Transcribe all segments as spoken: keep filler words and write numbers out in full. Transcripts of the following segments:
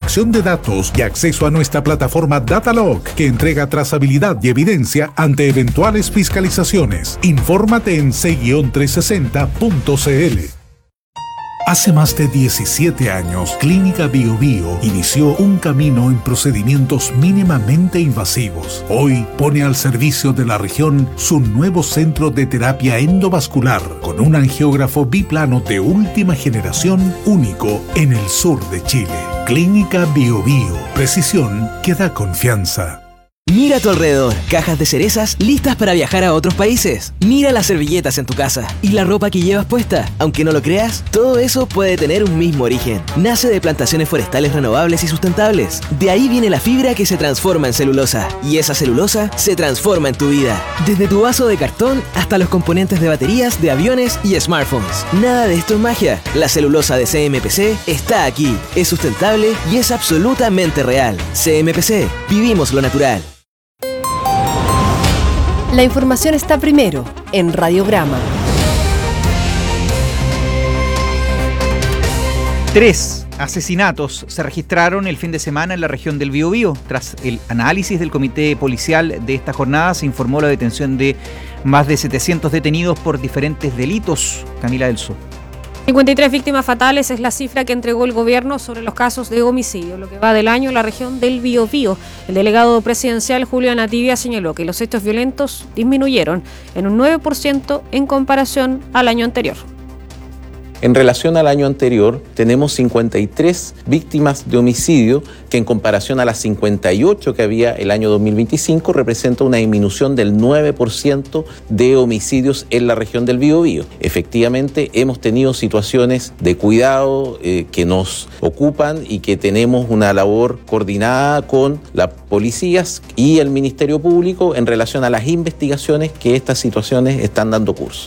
protección de datos y acceso a nuestra plataforma Datalog, que entrega trazabilidad y evidencia ante eventuales fiscalizaciones. Infórmate en c trescientos sesenta punto c l. Hace más de diecisiete años, Clínica Bio Bio inició un camino en procedimientos mínimamente invasivos. Hoy pone al servicio de la región su nuevo centro de terapia endovascular con un angiógrafo biplano de última generación único en el sur de Chile. Clínica Bio Bio, precisión que da confianza. Mira a tu alrededor, cajas de cerezas listas para viajar a otros países. Mira las servilletas en tu casa y la ropa que llevas puesta. Aunque no lo creas, todo eso puede tener un mismo origen. Nace de plantaciones forestales renovables y sustentables. De ahí viene la fibra que se transforma en celulosa. Y esa celulosa se transforma en tu vida. Desde tu vaso de cartón hasta los componentes de baterías, de aviones y smartphones. Nada de esto es magia. La celulosa de C M P C está aquí. Es sustentable y es absolutamente real. C M P C. Vivimos lo natural. La información está primero en Radiograma. Tres asesinatos se registraron el fin de semana en la región del Biobío. Tras el análisis del comité policial de esta jornada, se informó la detención de más de setecientos detenidos por diferentes delitos. Camila Elso. cincuenta y tres víctimas fatales es la cifra que entregó el gobierno sobre los casos de homicidio, lo que va del año en la región del Biobío. El delegado presidencial Julio Anativia señaló que los hechos violentos disminuyeron en un nueve por ciento en comparación al año anterior. En relación al año anterior, tenemos cincuenta y tres víctimas de homicidio, que en comparación a las cincuenta y ocho que había el año dos mil veinticinco, representa una disminución del nueve por ciento de homicidios en la región del Biobío. Efectivamente, hemos tenido situaciones de cuidado eh, que nos ocupan y que tenemos una labor coordinada con las policías y el Ministerio Público en relación a las investigaciones que estas situaciones están dando curso.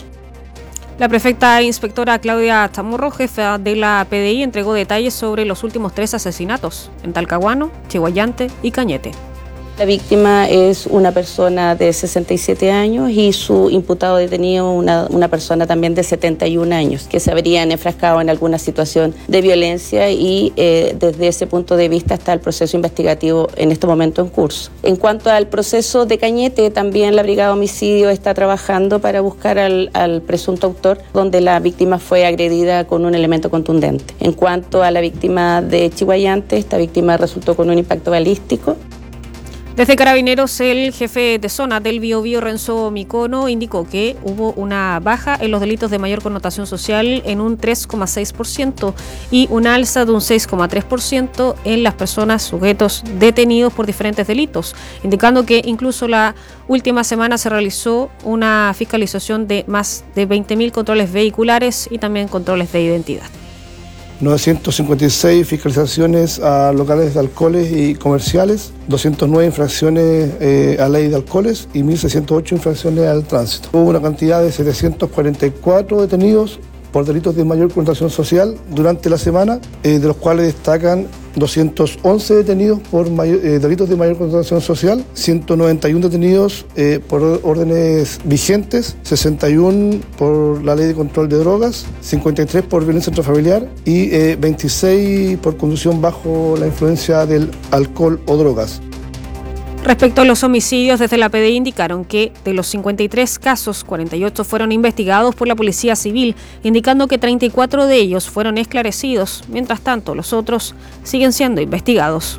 La prefecta e inspectora Claudia Chamorro, jefa de la P D I, entregó detalles sobre los últimos tres asesinatos en Talcahuano, Chiguayante y Cañete. La víctima es una persona de sesenta y siete años y su imputado detenido una, una persona también de setenta y un años, que se habrían enfrascado en alguna situación de violencia y eh, desde ese punto de vista está el proceso investigativo en este momento en curso. En cuanto al proceso de Cañete, también la Brigada de Homicidio está trabajando para buscar al, al presunto autor, donde la víctima fue agredida con un elemento contundente. En cuanto a la víctima de Chiguayante, esta víctima resultó con un impacto balístico. Desde Carabineros, el jefe de zona del Biobío, Renzo Micono, indicó que hubo una baja en los delitos de mayor connotación social en un tres coma seis por ciento y un alza de un seis coma tres por ciento en las personas sujetos detenidos por diferentes delitos, indicando que incluso la última semana se realizó una fiscalización de más de veinte mil controles vehiculares y también controles de identidad. novecientas cincuenta y seis fiscalizaciones a locales de alcoholes y comerciales, doscientas nueve infracciones eh, a ley de alcoholes y mil seiscientas ocho infracciones al tránsito. Hubo una cantidad de setecientos cuarenta y cuatro detenidos por delitos de mayor connotación social durante la semana, eh, de los cuales destacan doscientos once detenidos por mayor, eh, delitos de mayor connotación social, ciento noventa y uno detenidos eh, por órdenes vigentes, sesenta y uno por la ley de control de drogas, cincuenta y tres por violencia intrafamiliar y eh, veintiséis por conducción bajo la influencia del alcohol o drogas. Respecto a los homicidios, desde la P D I indicaron que de los cincuenta y tres casos, cuarenta y ocho fueron investigados por la Policía Civil, indicando que treinta y cuatro de ellos fueron esclarecidos. Mientras tanto, los otros siguen siendo investigados.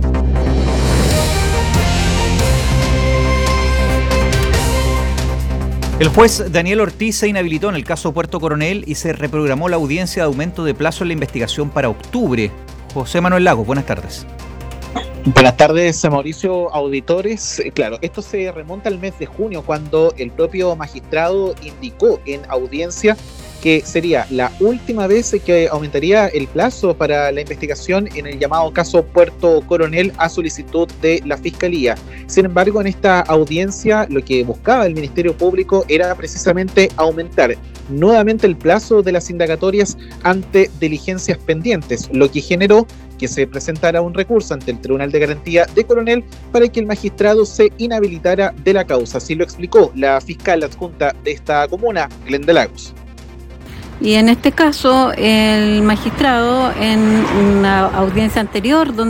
El juez Daniel Ortiz se inhabilitó en el caso Puerto Coronel y se reprogramó la audiencia de aumento de plazo en la investigación para octubre. José Manuel Lagos, buenas tardes. Buenas tardes, Mauricio, auditores. Claro, esto se remonta al mes de junio, cuando el propio magistrado indicó en audiencia que sería la última vez que aumentaría el plazo para la investigación en el llamado caso Puerto Coronel a solicitud de la Fiscalía. Sin embargo, en esta audiencia lo que buscaba el Ministerio Público era precisamente aumentar nuevamente el plazo de las indagatorias ante diligencias pendientes, lo que generó que se presentara un recurso ante el Tribunal de Garantía de Coronel para que el magistrado se inhabilitara de la causa. Así lo explicó la fiscal adjunta de esta comuna, Glenda Lagos. Y en este caso, el magistrado, en una audiencia anterior, donde